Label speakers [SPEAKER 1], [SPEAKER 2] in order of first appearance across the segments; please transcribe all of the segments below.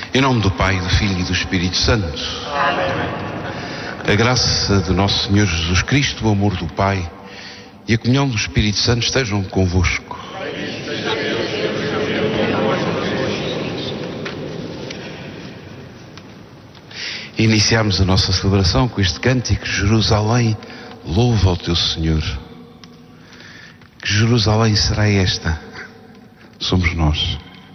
[SPEAKER 1] Em nome do Pai, do Filho e do Espírito Santo. A graça de nosso Senhor Jesus Cristo, o amor do Pai e a comunhão do Espírito Santo estejam convosco. Iniciamos a nossa celebração com este cântico: Jerusalém, louva o teu Senhor. Que Jerusalém será esta? Somos nós.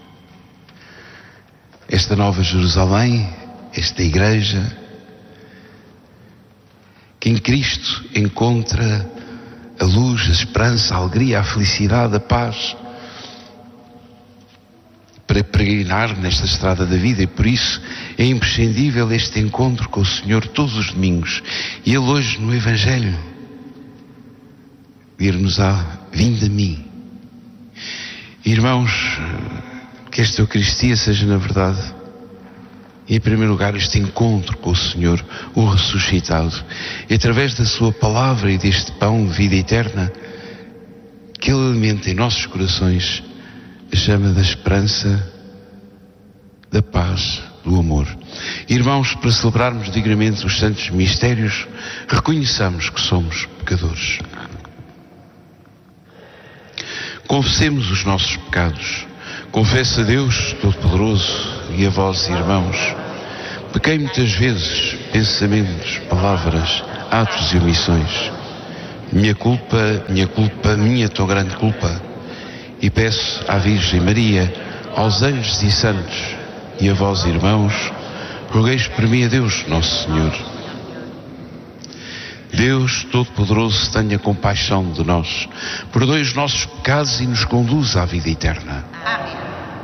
[SPEAKER 1] Esta nova Jerusalém, esta igreja, que em Cristo encontra a luz, a esperança, a alegria, a felicidade, a paz, para peregrinar nesta estrada da vida, e por isso é imprescindível este encontro com o Senhor todos os domingos. E Ele hoje no Evangelho dir-nos-á: vinde a mim. Irmãos, que esta Eucaristia seja na verdade, em primeiro lugar, este encontro com o Senhor, o ressuscitado, e através da sua palavra e deste pão de vida eterna, que Ele alimente em nossos corações a chama da esperança, da paz, do amor. Irmãos, para celebrarmos dignamente os santos mistérios, reconheçamos que somos pecadores. Confessemos os nossos pecados. Confesso a Deus Todo-Poderoso e a vós, irmãos, pequei muitas vezes, pensamentos, palavras, atos e omissões. Minha culpa, minha tão grande culpa. E peço à Virgem Maria, aos anjos e santos e a vós, irmãos, rogueis por mim a Deus Nosso Senhor. Deus Todo-Poderoso tenha compaixão de nós, perdoe os nossos pecados e nos conduza à vida eterna. Amém.